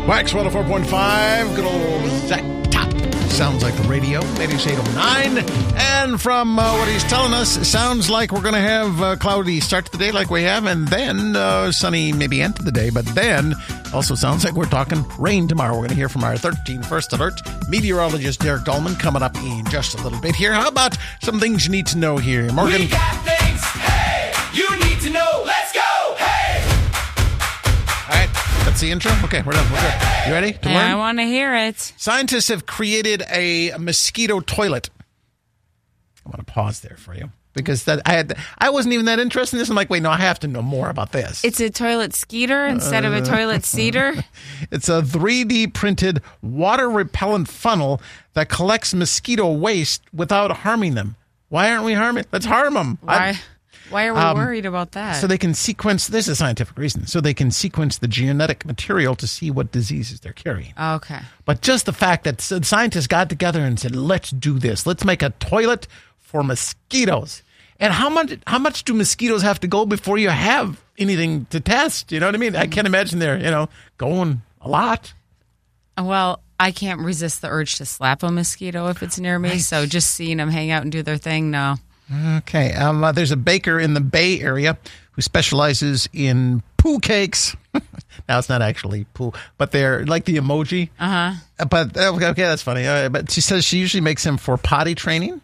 Wax 104.5, good old Zach Top. Sounds like the radio, 8809. And from what he's telling us, it sounds like we're going to have a cloudy start to the day like we have, and then sunny maybe end of the day. But then also sounds like we're talking rain tomorrow. We're going to hear from our 13 First Alert meteorologist Derek Dahlman coming up in just a little bit here. How about some things you need to know here, Morgan? We got things, hey, you need to know. Let's go, hey! All right. That's the intro? Okay, we're done. We're good. You ready to learn? I want to hear it. Scientists have created a mosquito toilet. I want to pause there for you because I wasn't even that interested in this. I'm like, wait, no, I have to know more about this. It's a toilet skeeter instead of a toilet cedar. It's a 3D printed water repellent funnel that collects mosquito waste without harming them. Why aren't we harming? Let's harm them. Why are we worried about that? So they can sequence, this is a scientific reason, so they can sequence the genetic material to see what diseases they're carrying. Okay. But just the fact that scientists got together and said, let's do this. Let's make a toilet for mosquitoes. And how much do mosquitoes have to go before you have anything to test? You know what I mean? I can't imagine they're, going a lot. Well, I can't resist the urge to slap a mosquito if it's near me. Right. So just seeing them hang out and do their thing, no. Okay. There's a baker in the Bay Area who specializes in poo cakes. Now, it's not actually poo, but they're like the emoji. Uh-huh. But, okay, that's funny. But she says she usually makes them for potty training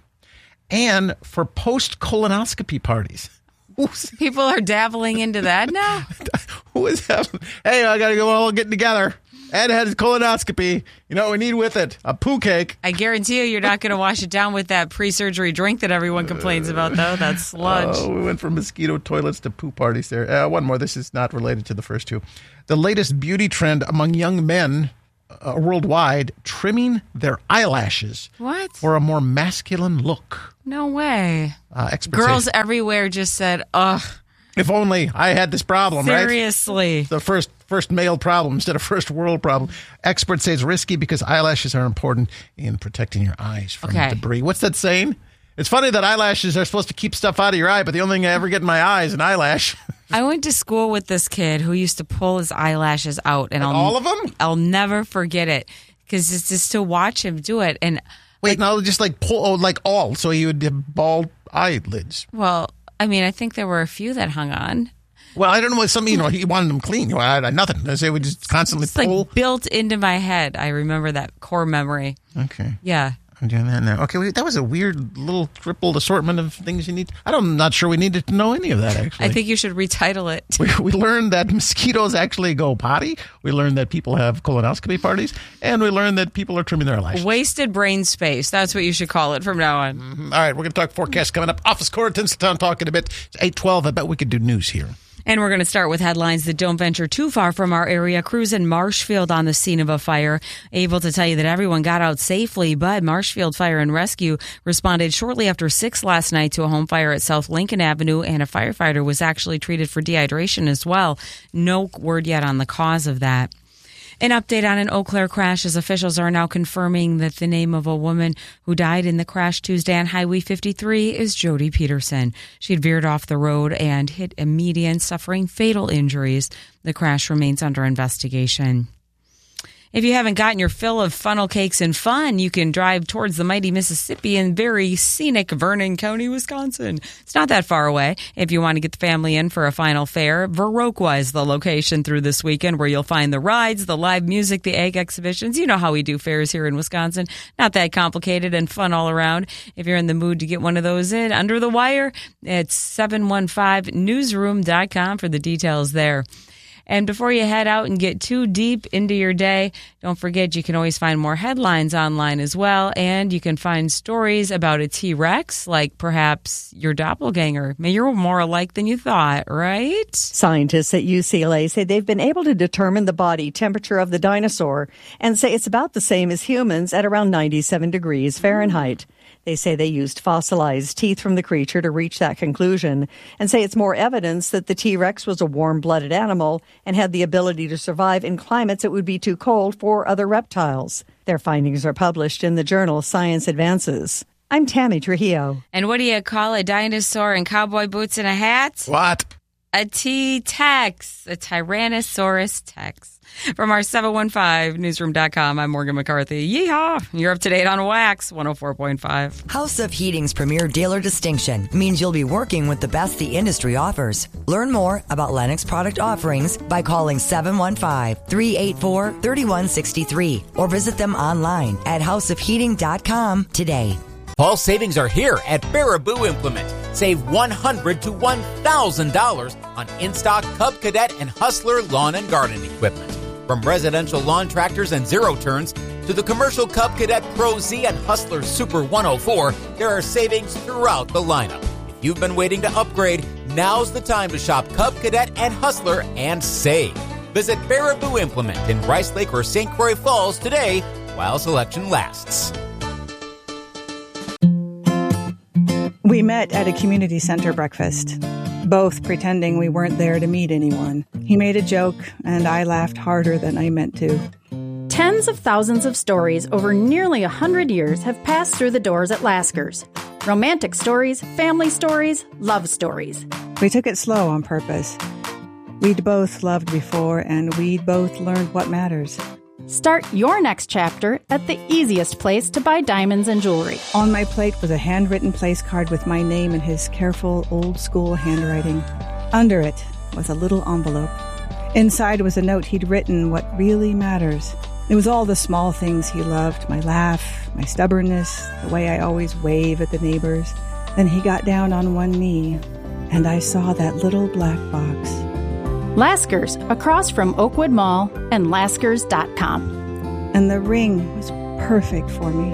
and for post-colonoscopy parties. People are dabbling into that now? Who is that? Hey, I got to go all getting together. Ed had his colonoscopy. You know what we need with it? A poo cake. I guarantee you're not going to wash it down with that pre-surgery drink that everyone complains about, though. That's sludge. Oh, we went from mosquito toilets to poo parties there. One more. This is not related to the first two. The latest beauty trend among young men worldwide, trimming their eyelashes. What? For a more masculine look. No way. Girls everywhere just said, ugh. If only I had this problem, Seriously. right? The first male problem instead of first world problem. Experts say it's risky because eyelashes are important in protecting your eyes from debris. What's that saying? It's funny that eyelashes are supposed to keep stuff out of your eye, but the only thing I ever get in my eye is an eyelash. I went to school with this kid who used to pull his eyelashes out. And all of them? I'll never forget it because it's just to watch him do it. And wait, no, just like pull, like all. So he would have bald eyelids. Well, I mean, I think there were a few that hung on. Well, I don't know what some, he wanted them clean. I had nothing. They would just constantly pull. Like built into my head. I remember that core memory. Okay. Yeah. I'm doing that now. Okay, that was a weird little tripled assortment of things you need. I'm not sure we needed to know any of that, actually. I think you should retitle it. We learned that mosquitoes actually go potty. We learned that people have colonoscopy parties. And we learned that people are trimming their eyelashes. Wasted brain space. That's what you should call it from now on. Mm-hmm. All right, we're going to talk forecast coming up. Office Corps, Tinseltown talking a bit. It's 8:12. I bet we could do news here. And we're going to start with headlines that don't venture too far from our area. Crews in Marshfield on the scene of a fire, able to tell you that everyone got out safely, but Marshfield Fire and Rescue responded shortly after 6 last night to a home fire at South Lincoln Avenue, and a firefighter was actually treated for dehydration as well. No word yet on the cause of that. An update on an Eau Claire crash as officials are now confirming that the name of a woman who died in the crash Tuesday on Highway 53 is Jody Peterson. She had veered off the road and hit a median, suffering fatal injuries. The crash remains under investigation. If you haven't gotten your fill of funnel cakes and fun, you can drive towards the mighty Mississippi in very scenic Vernon County, Wisconsin. It's not that far away. If you want to get the family in for a final fair, Viroqua is the location through this weekend where you'll find the rides, the live music, the egg exhibitions. You know how we do fairs here in Wisconsin. Not that complicated and fun all around. If you're in the mood to get one of those in under the wire, it's 715newsroom.com for the details there. And before you head out and get too deep into your day, don't forget you can always find more headlines online as well. And you can find stories about a T-Rex, like perhaps your doppelganger. Maybe you're more alike than you thought, right? Scientists at UCLA say they've been able to determine the body temperature of the dinosaur and say it's about the same as humans at around 97 degrees Fahrenheit. They say they used fossilized teeth from the creature to reach that conclusion and say it's more evidence that the T-Rex was a warm-blooded animal and had the ability to survive in climates that would be too cold for other reptiles. Their findings are published in the journal Science Advances. I'm Tammy Trujillo. And what do you call a dinosaur in cowboy boots and a hat? What? a T-Tex, a Tyrannosaurus Tex. From our 715newsroom.com, I'm Morgan McCarthy. Yeehaw! You're up to date on Wax 104.5. House of Heating's premier dealer distinction means you'll be working with the best the industry offers. Learn more about Lennox product offerings by calling 715-384-3163 or visit them online at houseofheating.com today. Fall savings are here at Baraboo Implement. Save $100 to $1,000 on in-stock Cub Cadet and Hustler lawn and garden equipment. From residential lawn tractors and zero turns to the commercial Cub Cadet Pro Z and Hustler Super 104, there are savings throughout the lineup. If you've been waiting to upgrade, now's the time to shop Cub Cadet and Hustler and save. Visit Baraboo Implement in Rice Lake or St. Croix Falls today while selection lasts. We met at a community center breakfast, both pretending we weren't there to meet anyone. He made a joke, and I laughed harder than I meant to. Tens of thousands of stories over nearly 100 years have passed through the doors at Lasker's. Romantic stories, family stories, love stories. We took it slow on purpose. We'd both loved before, and we'd both learned what matters. Start your next chapter at the easiest place to buy diamonds and jewelry. On my plate was a handwritten place card with my name in his careful, old-school handwriting. Under it was a little envelope. Inside was a note he'd written what really matters. It was all the small things he loved, my laugh, my stubbornness, the way I always wave at the neighbors. Then he got down on one knee, and I saw that little black box. Lasker's, across from Oakwood Mall and Laskers.com. And the ring was perfect for me.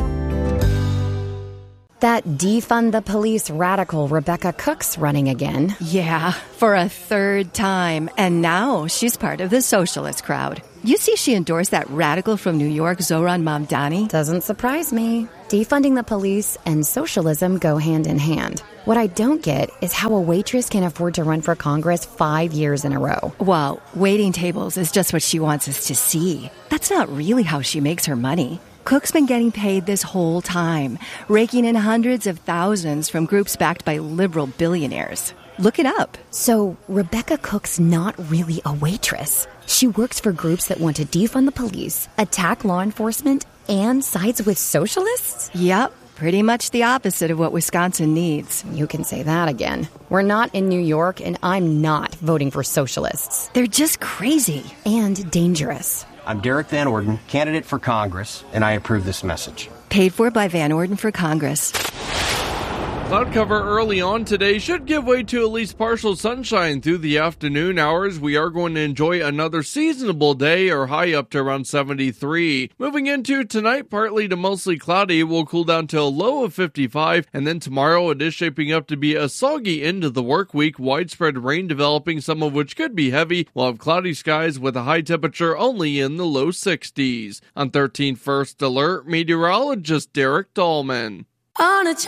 That defund the police radical Rebecca Cook's running again. Yeah, for a third time. And now she's part of the socialist crowd. You see she endorsed that radical from New York, Zohran Mamdani? Doesn't surprise me. Defunding the police and socialism go hand in hand. What I don't get is how a waitress can afford to run for Congress 5 years in a row. Well, waiting tables is just what she wants us to see. That's not really how she makes her money. Cook's been getting paid this whole time, raking in hundreds of thousands from groups backed by liberal billionaires. Look it up. So Rebecca Cook's not really a waitress. She works for groups that want to defund the police, attack law enforcement, and sides with socialists? Yep. Pretty much the opposite of what Wisconsin needs. You can say that again. We're not in New York, and I'm not voting for socialists. They're just crazy. And dangerous. I'm Derek Van Orden, candidate for Congress, and I approve this message. Paid for by Van Orden for Congress. Cloud cover early on today should give way to at least partial sunshine through the afternoon hours. We are going to enjoy another seasonable day, or high up to around 73. Moving into tonight, partly to mostly cloudy. We'll cool down to a low of 55, and then tomorrow it is shaping up to be a soggy end of the work week. Widespread rain developing, some of which could be heavy. We'll have cloudy skies with a high temperature only in the low 60s. On 13 First Alert, meteorologist Derek Dahlman. On a